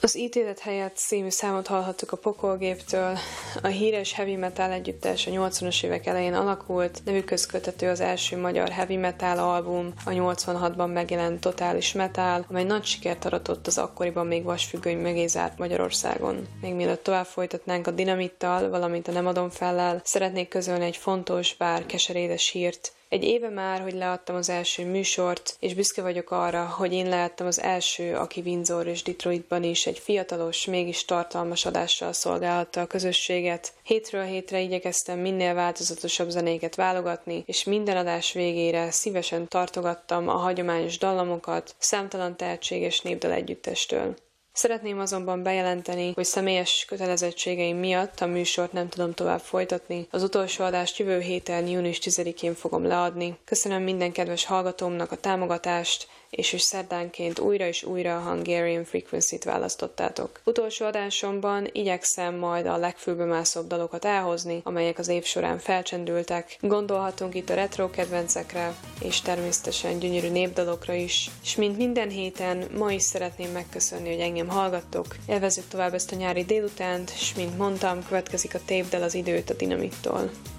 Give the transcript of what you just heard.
Az Ítélet helyett című számot hallhattuk a Pokolgéptől. A híres heavy metal együttes a 80-as évek elején alakult, nevükhöz köthető az első magyar heavy metal album, a 86-ban megjelent Totális Metal, amely nagy sikert aratott az akkoriban még vasfüggöny mögé zárt Magyarországon. Még mielőtt tovább folytatnánk a Dinamittal, valamint a Nem adom fellel, szeretnék közölni egy fontos, bár keserédes hírt. Egy éve már, hogy leadtam az első műsort, és büszke vagyok arra, hogy én lehettem az első, aki Windsor és Detroitban is egy fiatalos, mégis tartalmas adással szolgálhatta a közösséget. Hétről hétre igyekeztem minél változatosabb zenéket válogatni, és minden adás végére szívesen tartogattam a hagyományos dallamokat számtalan tehetséges népdal együttestől. Szeretném azonban bejelenteni, hogy személyes kötelezettségeim miatt a műsort nem tudom tovább folytatni. Az utolsó adást jövő héten, június 10-én fogom leadni. Köszönöm minden kedves hallgatómnak a támogatást, és hogy szerdánként újra és újra a Hungarian Frequency-t választottátok. Utolsó adásomban igyekszem majd a legfülbemászóbb dalokat elhozni, amelyek az év során felcsendültek. Gondolhatunk itt a retro kedvencekre, és természetesen gyönyörű népdalokra is. És mint minden héten, ma is szeretném megköszönni, hogy engem hallgattok. Élvezzük tovább ezt a nyári délutánt, és mint mondtam, következik a Tape Del az időt a Dinamittól.